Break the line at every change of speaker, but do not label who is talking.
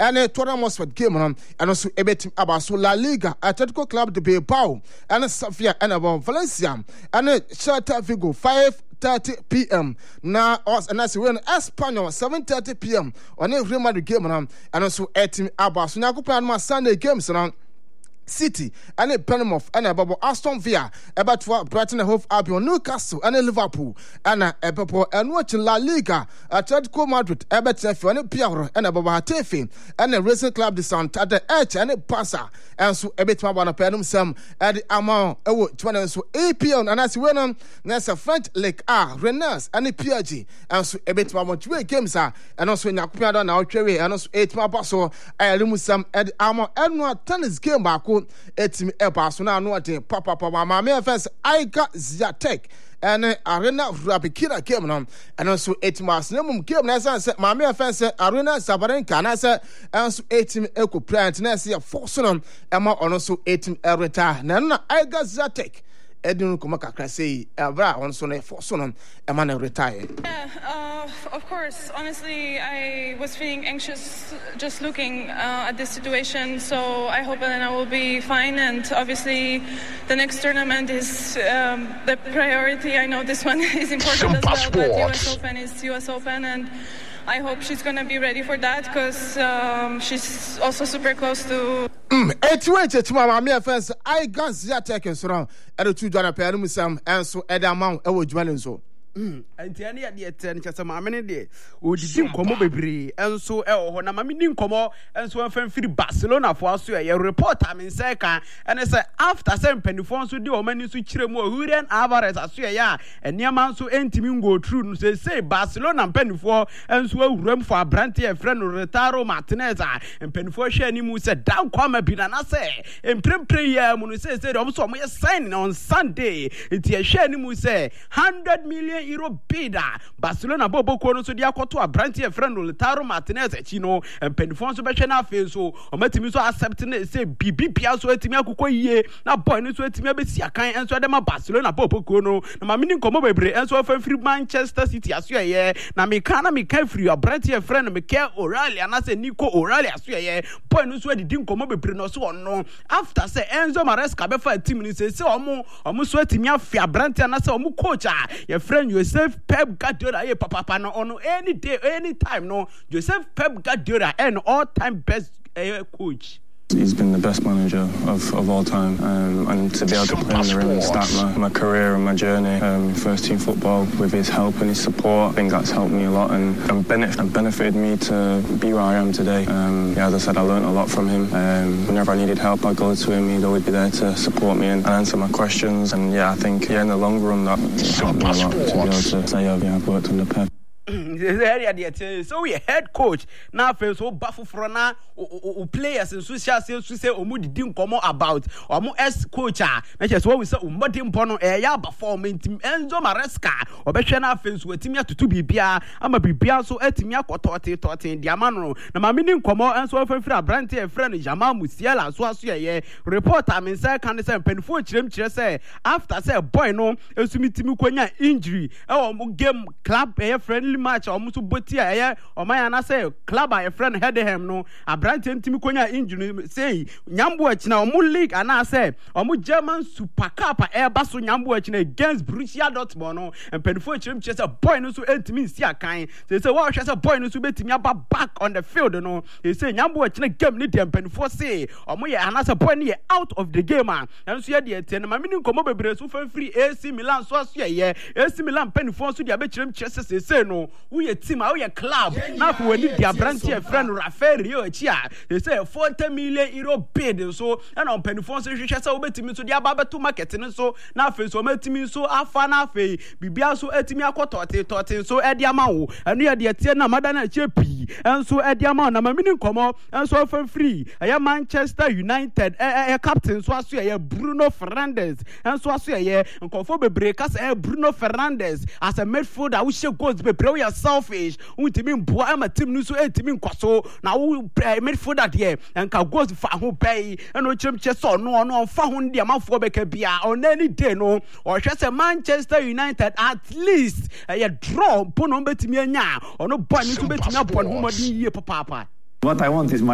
and a Toramos game and also a bit about so La Liga, Atletico Club de Bilbao, and a Sofia and about Valencia, and a Celta Vigo 5:30 p.m. Now, and as we win Espanyol 7:30 p.m. on a Real Madrid game and also a team about so now Sunday games around City and a Bournemouth and a Babo Aston Villa about Brighton and Hove Albion, Newcastle and a Liverpool and a Babo and watching La Liga, Atletico Madrid, F and a Piero and a Babo Hatefi and a Racing Club de Santa Edge and a Passa and so a bit more on a penum some at the amount of 20 so APL and as well there's a French League A, Rennes and a PRG and so a bit more 2 games are and also in Yakupiada now Cherry and also 8 more basso I remove some at the amount and no tennis game back. Etimi Epasuna no ate papa mama fence Iga Ziatek and Arena Rabikira game on and also 8 months minimum game na say mama fence Arena Sabarenka na say and so 8 eco plant na say force on Emma also 8 retire na Iga Ziatek Edun Kumaka say Abra on so force on Emma retire.
Of course, honestly, I was feeling anxious just looking at this situation, so I hope Elena will be fine, and obviously the next tournament is the priority. I know this one is important as well, but US Open is US Open, and I hope she's going to be ready for that because she's also super close to...
my friends, I got Ziatek so at the 2 per Sam and so at the amount I would dwell in so.
Antiani at the 10 Chasamamini day, would you come over and so when I'm in Como and so I'm free Barcelona for us to a report. I'm in second and I say after 7 penny-phones with the many switch more Hurian Alvarez as ya and Yaman so entimin go through say Barcelona and penny-four and so room for a brandy a friend Retaro Martinez and penny-four Shanimu said down come a bit and I say and prayer when said also my signing on Sunday. It's a Shanimu say 100 million euro bidder Barcelona Bobo Kono so dia kwato a brandy a friend Lautaro Martinez chino and penifon so be hwe na fe so o matimi so accepting say bibia so atimi akokọ yie na boy no so atimi abesi akan enso dem Barcelona Bobo Kono na ma mini nkomo bebre enso fa free Manchester City aso ye na me kan free a brandy a friend me care Oralia na say Nico Oralia aso ye boy no so adidi nkomo bebre no so no after say Enzo Maresca be fa team ni say omo so atimi afia brandy na say omo coach your friend Joseph Pep Guardiola papa no on any day anytime no Joseph Pep Guardiola and all-time best coach.
He's been the best manager of all time, and to be able to play in the ring and start my career and my journey first team football with his help and his support, I think that's helped me a lot and benefited me to be where I am today. As I said, I learned a lot from him. Whenever I needed help, I'd go to him. He'd always be there to support me and answer my questions. And I think in the long run that helped me a lot to be able to say I've worked under Pep.
So we head coach now feel so baffled for now players and social say omu didn't come about omu ex coach na just what we say umodi mpono ya perform Enzo Maresca obehwe na fence wetimi atutu bibia ama bibia so etimi akotote diamano na ma mini nkomo Enzo fefira branti e friend Jamal Musiala so aso ye reporter me say kan say penfo chirem say after say boy no esumitimi kwanya injury e omu game club e friendly match almost boti aye o man na say club a friend head him no abrante ntimi konya injury say nyambo achina o mu league ana say o mu German Super Cup e ba so nyambo achina against Borussia Dortmund no empedifo chim chese boy no so ntimi nsi akan say wa hwese boy no so betimi aba back on the field no he say nyambo achina game ni dem empedifo say o mu ye ana say boy ni out of the game and so ye de ten ma mini nkomo bebre so fa free AC Milan so aso ye AC Milan empedifo so dia be chirem chese say no we a team, we a club. Now we need the brandy friend Rafael Rio Chia. They say 40 million euro bid so and on penifon so she say obetimi so dia baba to market so na fe so metimi so afa na fe bibia so etimi akotote so e dia ma wo enu ye de tie na madana chepi en so e dia ma na mamini nkomo en so fa free e Manchester United captain so aso ye Bruno Fernandes en so aso ye nkofo bebre kasa Bruno Fernandes as a midfielder we she goals bebre we are selfish untimi mboa ama team no so etimi nkwaso na wo midfielder de enka goals fa ho bai eno chim cheso no fa ho de amafo beka bia on any day no or hwese Manchester United at least a draw pono betimi anya ono boy no so betimi abon ho modin yie papa.
What I want is